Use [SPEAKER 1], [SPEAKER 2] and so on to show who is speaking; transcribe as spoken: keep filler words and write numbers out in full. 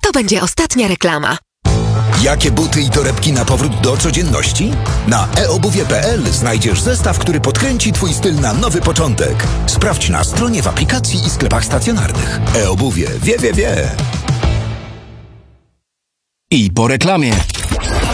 [SPEAKER 1] To będzie ostatnia reklama.
[SPEAKER 2] Jakie buty i torebki na powrót do codzienności? Na e obuwie kropka pe el znajdziesz zestaw, który podkręci Twój styl na nowy początek. Sprawdź na stronie, w aplikacji i sklepach stacjonarnych. E-obuwie wie, wie, wie.
[SPEAKER 3] I po reklamie.